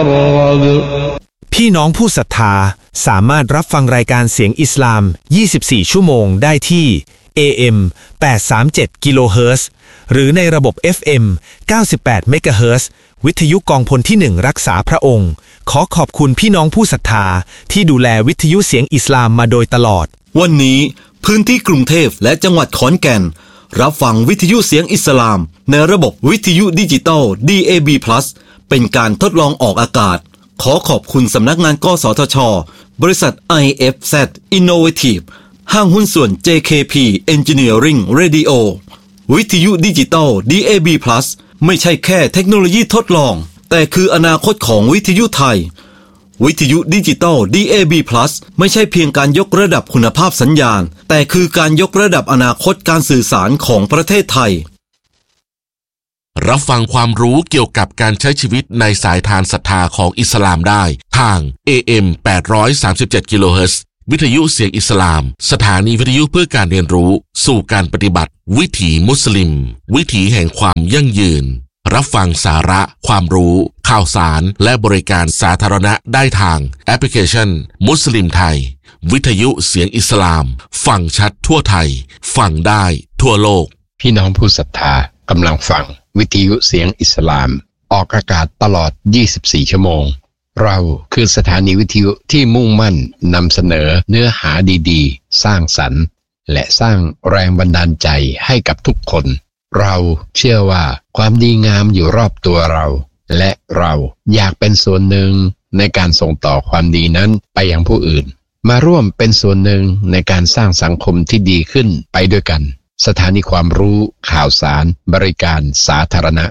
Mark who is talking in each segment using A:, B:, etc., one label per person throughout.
A: พี่น้องผู้ศรัทธาสามารถรับฟังรายการเสียงอิสลาม24ชั่วโมงได้ที่ AM 837กิโลเฮิรตซ์หรือในระบบ FM 98เมกะเฮิรตซ์วิทยุกองพลที่1รักษาพระองค์ขอขอบคุณพี่น้องผู้ศรัทธาที่ดูแลวิทยุเสียงอิสลามมาโดยตลอด
B: วันนี้พื้นที่กรุงเทพและจังหวัดขอนแก่นรับฟังวิทยุเสียงอิสลามในระบบวิทยุดิจิตอล DAB+ เป็นการทดลองออกอากาศขอขอบคุณสำนักงานกสทช.บริษัท IFZ Innovative ห้างหุ้นส่วน JKP Engineering Radio วิทยุดิจิตอล DAB+ ไม่ใช่แค่เทคโนโลยีทดลองแต่คืออนาคตของวิทยุไทยวิทยุดิจิตอล DAB+ ไม่ใช่เพียงการยกระดับคุณภาพสัญญาณแต่คือการยกระดับอนาคตการสื่อสารของประเทศไทย
C: รับฟังความรู้เกี่ยวกับการใช้ชีวิตในสายทานศรัทธาของอิสลามได้ทาง AM 837กิโลเฮิรตซ์วิทยุเสียงอิสลามสถานีวิทยุเพื่อการเรียนรู้สู่การปฏิบัติวิถีมุสลิมวิถีแห่งความยั่งยืนรับฟังสาระความรู้ข่าวสารและบริการสาธารณะได้ทางแอปพลิเคชันมุสลิมไทยวิทยุเสียงอิสลามฟังชัดทั่วไทยฟังได้ทั่วโลก
D: พี่น้องผู้ศรัทธากำลังฟังวิทยุเสียงอิสลามออกอากาศตลอด24ชั่วโมงเราคือสถานีวิทยุที่มุ่งมั่นนำเสนอเนื้อหาดีๆสร้างสรรค์และสร้างแรงบันดาลใจให้กับทุกคนเราเชื่อว่าความดีงามอยู่รอบตัวเราและเราอยากเป็นส่วนหนึ่งในการส่งต่อความดีนั้นไปยังผู้อื่นมาร่วมเป็นส่วนหนึ่งในการสร้างสังคมที่ดีขึ้นไปด้วยกันสถานีความรู้ข่าวสารบริการสาธารณะ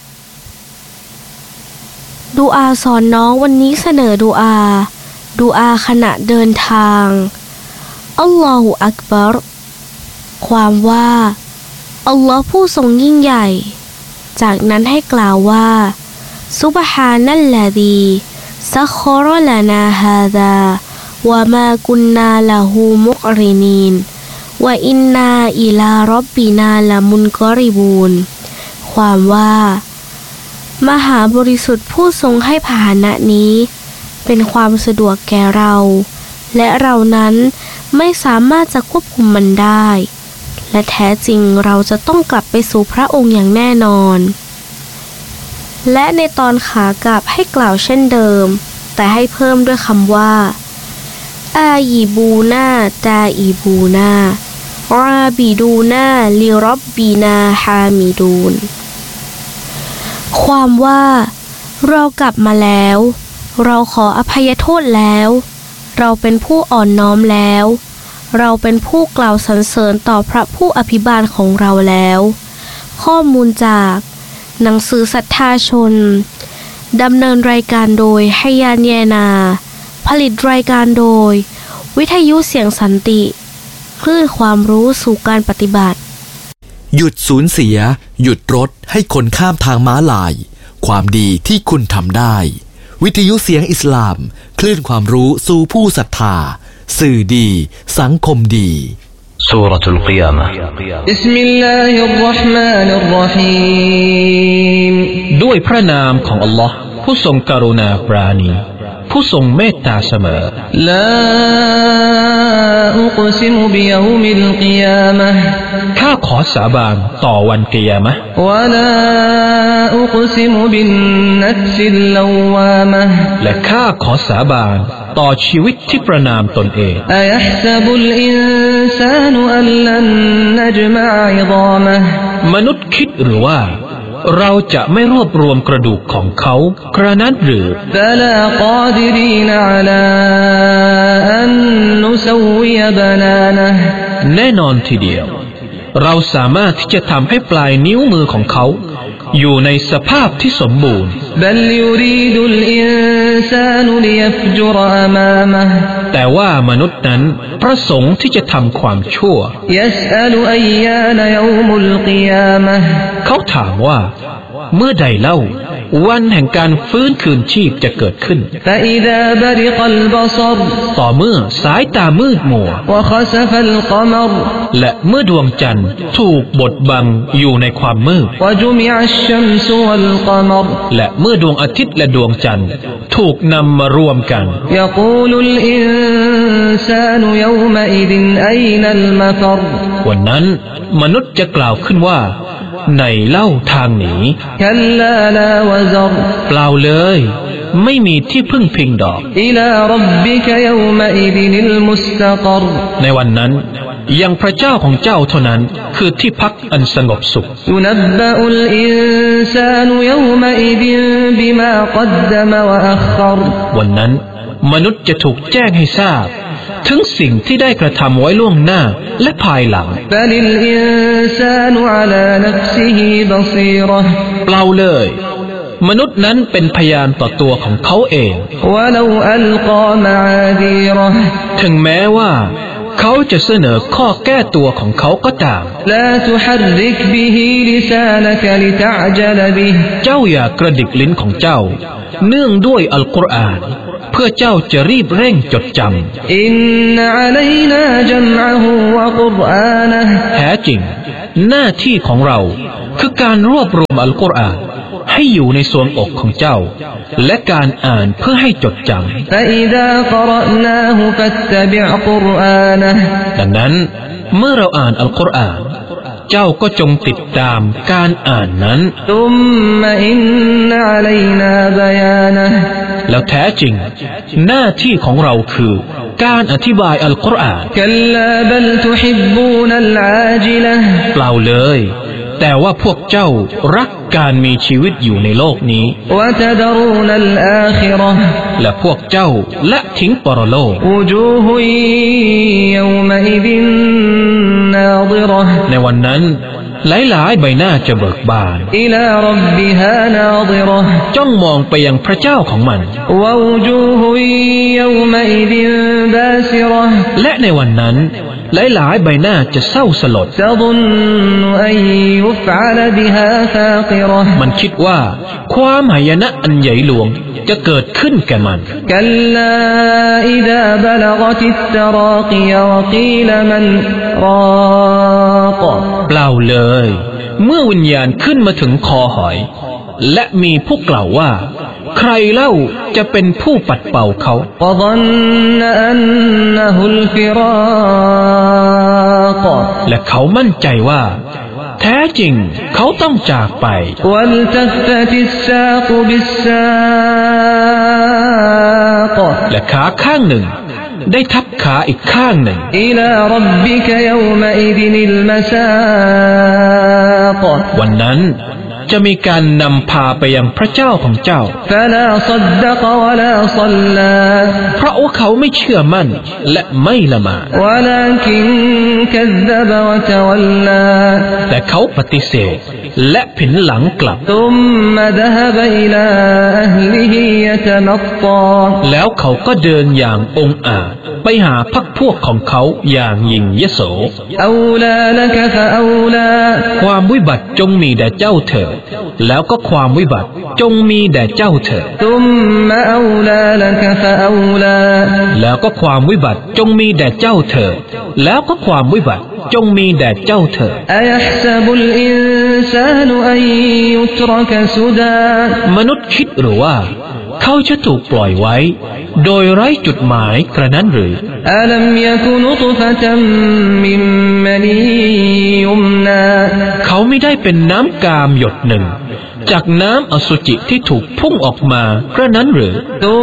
E: ดูอาสอนน้องวันนี้เสนอดูอาขณะเดินทางอัลลอฮุอักบัรความว่าอัลลอฮ์ผู้ทรงยิ่งใหญ่จากนั้นให้กล่าวว่าซุบฮานัลลซีซัคคอรลานาฮาซาวะมากุนนาละฮูมุกรินีนวะอินนาอิลาร็อบบินาละมุนกอริบูนความว่ามหาบริสุทธิ์ผู้ทรงให้พาหนะนี้เป็นความสะดวกแก่เราและเรานั้นไม่สามารถจะควบคุมมันได้และแท้จริงเราจะต้องกลับไปสู่พระองค์อย่างแน่นอนและในตอนขากลับให้กล่าวเช่นเดิมแต่ให้เพิ่มด้วยคำว่าอายีบูนาตาอีบูนาราบิดูนาลิร็อบบีนาฮามิดูนความว่าเรากลับมาแล้วเราขออภัยโทษแล้วเราเป็นผู้อ่อนน้อมแล้วเราเป็นผู้กล่าวสรรเสริญต่อพระผู้อภิบาลของเราแล้วข้อมูลจากหนังสือศรัทธาชนดำเนินรายการโดยไฮยานแยนาผลิตรายการโดยวิทยุเสียงสันติคลื่นความรู้สู่การปฏิบัติ
F: หยุดสูญเสียหยุดรถให้คนข้ามทางม้าลายความดีที่คุณทำได้วิทยุเสียงอิสลามคลื่นความรู้สู่ผู้ศรัทธาสื่อดีสังคมดี
G: ซูเราะตุลกิยามะห์บิสมิลลาฮิรเราะห์มานิรเราะฮีม
H: ด้วยพระนามของอัลลอฮ์ผู้ทรงกรุณาปราณีผู้ทรงเมตตาเสมอ
G: ลาอุกซิมุบิยอมิลกิยามะห์
H: ข้าขอสาบานต่อวันกิยามะห์
G: วะลาอุกซิมุบินนัฟซิลลาวามะห์
H: และข้าขอสาบานต่อชีวิตที่ประนามตนเอง
G: อะยัฮซะบุลอินซานุอัลลันนัจมะอิฎามะห์
H: มนุษย์คิดหรือว่าเราจะไม่รวบรวมกระดูกของเขากระนั้นหรือ
G: ฟะลากอดิรีนอะลาอันนุซอวิยบะนานะห์
H: แน่นอนทีเดียวเราสามารถที่จะทำให้ปลายนิ้วมือของเขาอยู่ในสภาพที่สมบูรณ์
G: บัลยูรีดุลอินซานุลิยัฟจุรอะมามะห์
H: แต่ว่ามนุษย์นั้นประสงค์ที่จะทำความชั่ว
G: ยัสอะลุอัยยานยอมุลกิยามะห์
H: เขาถามว่าเมื่อใดเล่าวันแห่งการฟื้นคืนชีพจะเกิดขึ้นต่อเมื่อสายตามืดมัวและเมื่อดวงจันทร์ถูกบดบังอยู่ในความมืดและเมื่อดวงอาทิตย์และดวงจันทร์ถูกนำมารวมกันวันนั้นมนุษย์จะกล่าวขึ้นว่าไหนเล่าทางหนีเปล่าเลยไม่มีที่พึ่งพิงดอกในวันนั้นยังพระเจ้าของเจ้าเท่านั้นคือที่พักอันสงบสุขวันนั้นมนุษย์จะถูกแจ้งให้ทราบถึงสิ่งที่ได้กระทำไว้ล่วงหน้าและภายหลังเปล่าเลยมนุษย์นั้นเป็นพยานต่อตัวของเขาเองถึงแม้ว่าเขาจะเสนอข้อแก้ตัวของเขาก็ตามเจ้าอย่ากระดิกลิ้นของเจ้าเนื่องด้วยอัลกุรอานเพื่อเจ้าจะรีบเร่งจดจำอินนะอะลัยนาจัมอะฮูวะกุรอานะห์แท้จริงหน้าที่ของเราคือการรวบรวมอัลกุรอานให้อยู่ในทรวงอกของเจ้าและการอ่านเพื่อให้จดจำดังนั้นเมื่อเราอ่านอัลกุรอานเจ้าก็จงติดตามการอ่านนั้นแล้วแท้จริงหน้าที่ของเราคือการอธิบายอัลกุรอานเปล่าเลยแต่ว่าพวกเจ้ารักการมีชีวิตอยู่ในโลกนี้และพวกเจ้าละทิ้งปรโลกในวันนั้นหลายๆใบหน้าจะเบิกบานจ้องมองไปยังพระเจ้าของมันและในวันนั้นหลายๆใบหน้าจะเศร้าสลดมันคิดว่าความหายนะอันใหญ่หลวงจะเกิดขึ้นแก่มันเปล่าเลยเมื่อวิญญาณขึ้นมาถึงคอหอยและมีผู้กล่าวว่าใครเล่าจะเป็นผู้ปัดเป่าเขาและเขามั่นใจว่าแท้จริงเขาต้องจากไปและขาข้างหนึ่งได้ทับขาอีกข้างหนึ่งวันนั้นจะมีการนำพาไปยังพระเจ้าของเจ้าเพราะว่าเขาไม่เชื่อมั่นและไม่ละหมาดแต่เขาปฏิเสธและผินหลังกลับแล้วเขาก็เดินอย่างองอาจไปหาพรรคพวกของเขาอย่างยิ่งยโสความวิบัติจงมีแด่เจ้าเถิดแล้วก็ความวิบัติจงมีแด่เจ้าเถิดแล้วก็ความวิบัติจงมีแด่เจ้าเถิดแล้วก็ความวิบัติจงมีแด่เจ้าเถิดมนุษย์คิดหรือว่าเขาจะถูกปล่อยไว้โดยไร้จุดหมายกระนั้นหรือเขาไม่ได้เป็นน้ำกามหยดหนึ่งจากน้ำอสุจิที่ถูกพุ่งออกมากระนั้นหรือ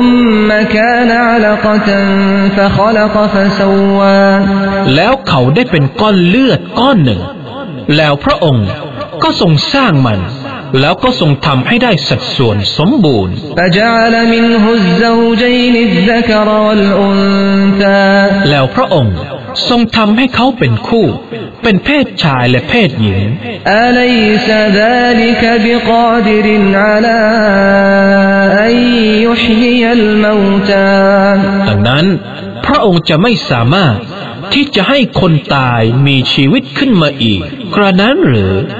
H: แล้วเขาได้เป็นก้อนเลือดก้อนหนึ่งแล้วพระองค์ก็ทรงสร้างมันแล้วก็ทรงทำให้ได้สัดส่วนสมบูรณ์แล้วพระองค์ทรงทำให้เขาเป็นคู่เป็นเพศชายและเพศหญิงดังนั้นพระองค์จะไม่สามารถที่จะให้คนตายมีชีวิตขึ้นมาอีกกระนั้นหรือ